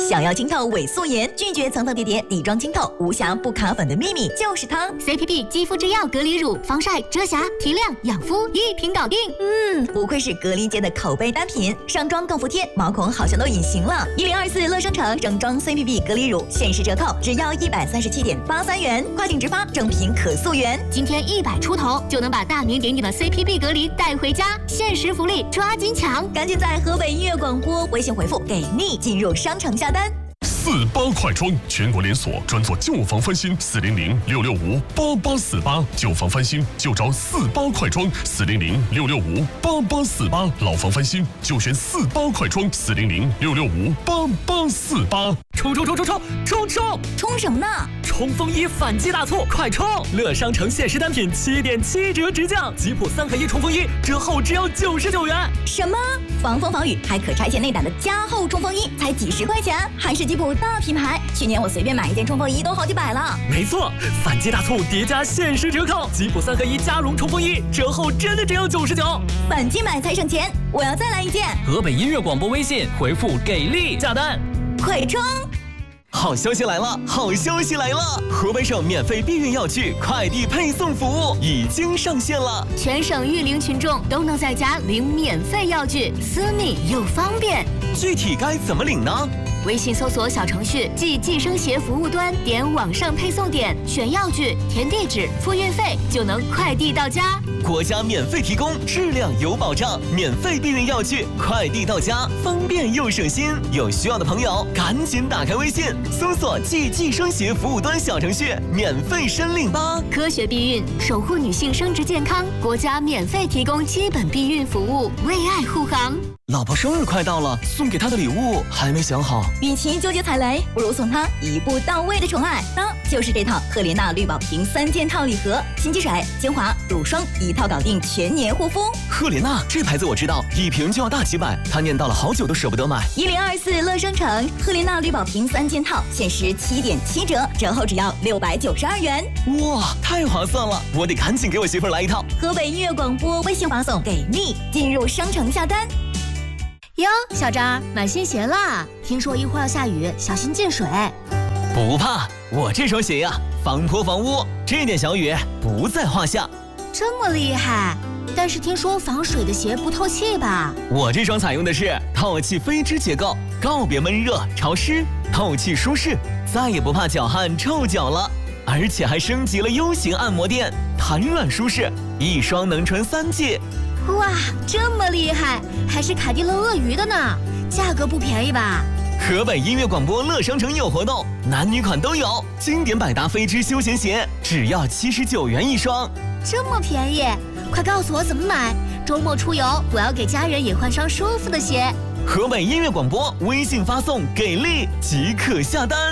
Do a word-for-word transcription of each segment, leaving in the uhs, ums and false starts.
想要清透伪素颜，拒绝层层叠叠、底妆清透、无瑕不卡粉的秘密就是它 C P P 肌肤之钥隔离乳，防晒、遮瑕、提亮、养肤一瓶搞定。 嗯，不愧是隔离界的口碑单品，上妆更服帖，毛孔好像都隐形了。一零二四乐生城整装 C P P 隔离乳限时折扣，只要一百三十七点八三元，跨境直发，正品可溯源。 今天一百出头就能把大名鼎鼎的 C P P 隔离带回家，限时福利抓紧抢！ 赶紧在河北音乐广播微信回复“给力”进入商城下单。 四八快装，全国连锁，专做旧房翻新，四零零六六五八八四八，旧房翻新就找四八快装，四零零六六五八八四八，老房翻新就选四八快装，四零零六六五八八四八。 冲冲冲冲冲冲冲！ 冲什么呢？ 冲锋衣反季大促，快冲！乐商城限时单品七点七折直降，吉普三合一冲锋衣折后只要九十九元。 什么？防风防雨还可拆卸内胆的加厚冲锋衣才几十块钱，还是吉普大品牌。去年我随便买一件冲锋衣都好几百了。 没错，反季大促叠加限时折扣，吉普三合一加绒冲锋衣折后真的只要九十九。 反季买才省钱，我要再来一件。 河北音乐广播微信回复给力下单， 快冲！ 好消息来了！好消息来了！河北省免费避孕药具快递配送服务已经上线了， 全省育龄群众都能在家领免费药具，私密又方便。 具体该怎么领呢？ 微信搜索小程序即计生协服务端，点网上配送点，选药具，填地址，付运费，就能快递到家。 国家免费提供，质量有保障，免费避孕药具快递到家，方便又省心。有需要的朋友赶紧打开微信，搜索即计生协服务端小程序，免费申领吧。 科学避孕，守护女性生殖健康，国家免费提供基本避孕服务，为爱护航。 老婆生日快到了，送给她的礼物还没想好。 与其纠结踩雷，不如送她一步到位的宠爱，那就是这套赫莲娜绿宝瓶三件套礼盒，新肌水、精华、乳霜一套搞定，全年护肤。 赫莲娜这牌子我知道，一瓶就要大几百，她念叨了好久都舍不得买。 一零二四乐生城赫莲娜绿宝瓶三件套，限时七点七折，折后只要六百九十二元。 哇，太划算了！我得赶紧给我媳妇儿来一套。 河北音乐广播微信发送给力，进入商城下单。 哟，小张买新鞋啦！听说一会儿要下雨，小心进水。 不怕，我这双鞋呀，防泼防污，这点小雨不在话下。 这么厉害？但是听说防水的鞋不透气吧？ 我这双采用的是透气飞织结构，告别闷热潮湿，透气舒适，再也不怕脚汗臭脚了。而且还升级了 U 型按摩垫，弹软舒适，一双能穿三季。 哇，这么厉害，还是凯迪勒鳄鱼的呢，价格不便宜吧？ 河北音乐广播乐商城有活动，男女款都有，经典百搭飞织休闲鞋只要七十九元一双， 这么便宜，快告诉我怎么买，周末出游我要给家人也换双舒服的鞋。 河北音乐广播微信发送给力即可下单。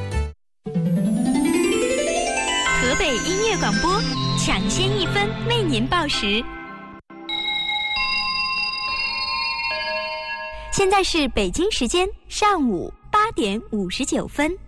河北音乐广播抢先一分为您报时。现在是北京时间上午八点五十九分。